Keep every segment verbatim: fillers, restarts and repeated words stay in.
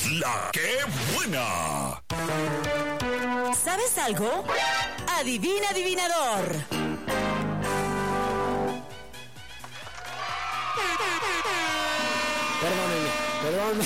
La que buena. ¿Sabes algo? Adivina, adivinador. Perdónenme,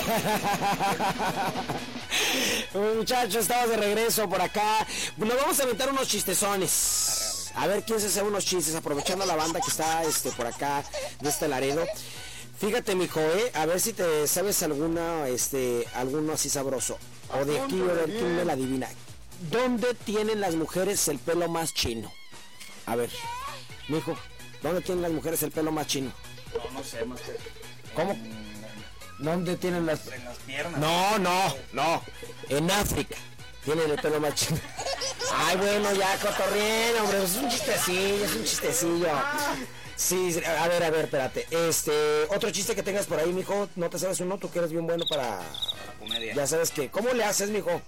perdónenme. Muchachos, estamos de regreso por acá. Nos vamos a aventar unos chistezones. A ver quién se hace unos chistes, aprovechando la banda que está este por acá de este Laredo. Fíjate, mijo, eh, a ver si te sabes alguna, este, alguno así sabroso. O de aquí, o de aquí me la adivina. ¿Dónde tienen las mujeres el pelo más chino? A ver, mijo, ¿dónde tienen las mujeres el pelo más chino? No, no sé, más que... ¿Cómo? En, ¿Dónde tienen las...? en las piernas. No, no, no. En África tienen el pelo más chino. Ay, bueno, ya, cotorrien, hombre, es un chistecillo, es un chistecillo. Sí, a ver, a ver, espérate. Este, otro chiste que tengas por ahí, mijo. ¿No te sabes uno? Tú que eres bien bueno para... La comedia. Ya sabes que... ¿Cómo le haces, mijo?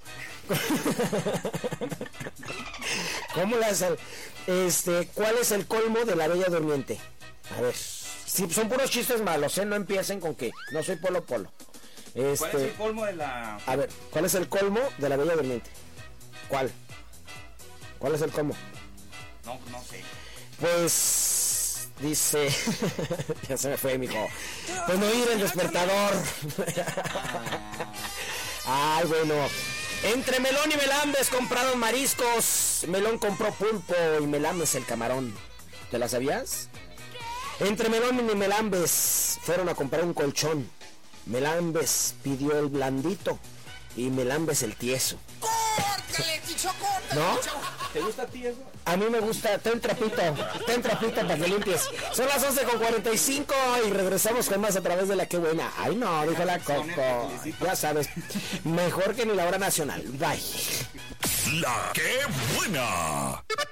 ¿Cómo le haces? Este, ¿cuál es el colmo de la Bella Durmiente? A ver... Sí, son puros chistes malos, ¿eh? No empiecen con que no soy Polo Polo. Este, ¿Cuál es el colmo de la...? A ver, ¿cuál es el colmo de la Bella Durmiente? ¿Cuál? ¿Cuál es el colmo? No, no sé. Pues... Dice... ya se me fue, mijo. Pues no ir el despertador. Ay, bueno. Entre Melón y Melambes compraron mariscos. Melón compró pulpo y Melambes el camarón. ¿Te la sabías? Entre Melón y Melambes fueron a comprar un colchón. Melambes pidió el blandito y Melambes el tieso. ¡Córtale, Chicho, córtale! ¿No? ¿Te gusta a ti eso? A mí me gusta, ten trapito, ten trapito para que limpies. Son las once con cuarenta y cinco y regresamos con más a través de La Que Buena. Ay no, dijo la Coco. Ya sabes, mejor que ni la hora nacional. Bye. La que buena.